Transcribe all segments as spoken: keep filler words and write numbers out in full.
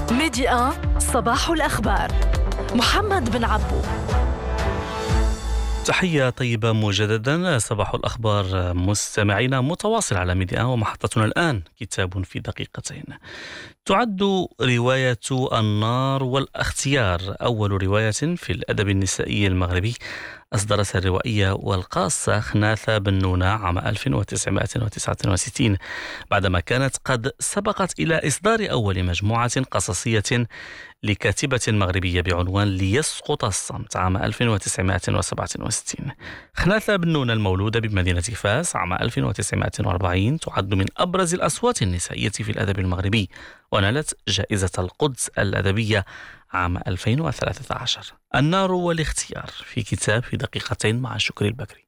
ميديا صباح الأخبار. محمد بن عبو. تحية طيبة مجددا. صباح الأخبار مستمعينا متواصل على ميديا، ومحطتنا الآن كتاب في دقيقتين. تعد رواية النار والاختيار أول رواية في الأدب النسائي المغربي أصدرتها الروائية والقاصة خناثة بنونة عام ألف وتسعمائة وتسعة وستين، بعدما كانت قد سبقت إلى إصدار أول مجموعة قصصية لكاتبة مغربية بعنوان ليسقط الصمت عام ألف وتسعمائة وسبعة وستين. خناثة بنونة المولودة بمدينة فاس عام ألف وتسعمائة وأربعين تعد من أبرز الأصوات النسائية في الأدب المغربي، ونالت جائزة القدس الأدبية عام ألفين وثلاثة عشر. النار والاختيار في كتاب في دقيقتين مع شكري البكري.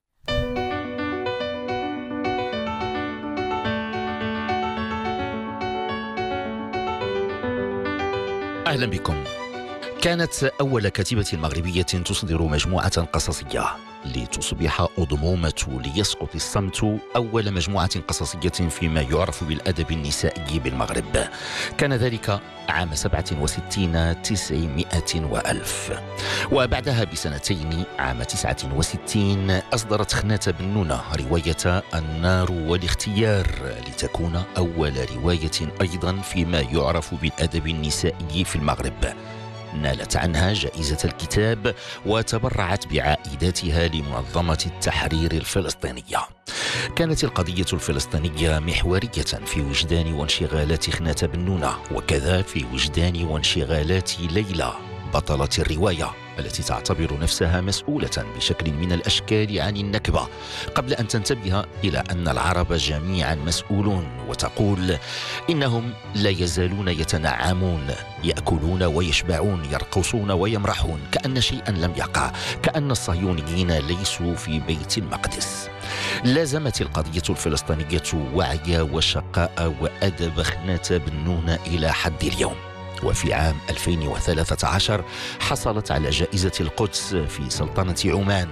أهلا بكم. كانت أول كاتبة مغربية تصدر مجموعة قصصية لتصبح أضمومة ليسقط الصمت أول مجموعة قصصية فيما يعرف بالأدب النسائي بالمغرب. كان ذلك عام سبعة وستين تسعمائة وألف، وبعدها بسنتين عام تسعة وستين أصدرت خناثة بنونة رواية النار والاختيار، لتكون أول رواية أيضا فيما يعرف بالأدب النسائي في المغرب. نالت عنها جائزة الكتاب وتبرعت بعائداتها لمنظمة التحرير الفلسطينية. كانت القضية الفلسطينية محورية في وجدان وانشغالات خناثة بنونة، وكذا في وجدان وانشغالات ليلى بطلة الرواية، التي تعتبر نفسها مسؤولة بشكل من الأشكال عن النكبة قبل أن تنتبه إلى أن العرب جميعا مسؤولون، وتقول إنهم لا يزالون يتنعمون، يأكلون ويشبعون، يرقصون ويمرحون، كأن شيئا لم يقع، كأن الصهيونيين ليسوا في بيت المقدس. لازمت القضية الفلسطينية وعي وشقاء وأدب خناثة بنونة إلى حد اليوم، وفي عام ألفين وثلاثة عشر حصلت على جائزة القدس في سلطنة عمان،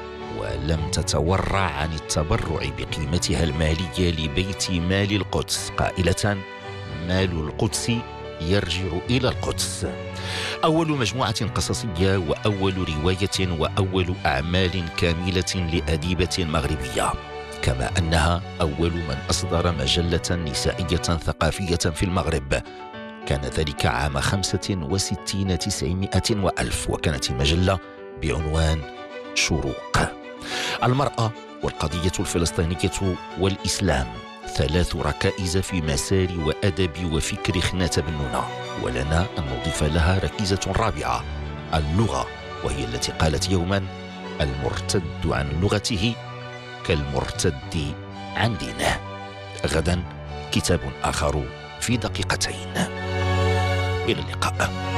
ولم تتورع عن التبرع بقيمتها المالية لبيت مال القدس، قائلة: مال القدس يرجع إلى القدس. أول مجموعة قصصية وأول رواية وأول أعمال كاملة لأديبة مغربية، كما أنها أول من أصدر مجلة نسائية ثقافية في المغرب. كان ذلك عام خمسة وستين تسعمائة وألف، وكانت المجلة بعنوان شروق. المرأة والقضية الفلسطينية والإسلام ثلاث ركائز في مسار وأدب وفكر خناثة بنونة، ولنا أن نضيف لها ركيزة رابعة: اللغة، وهي التي قالت يوما: المرتد عن لغته كالمرتد عن دينه. غدا كتاب آخر في دقيقتين. إلى اللقاء.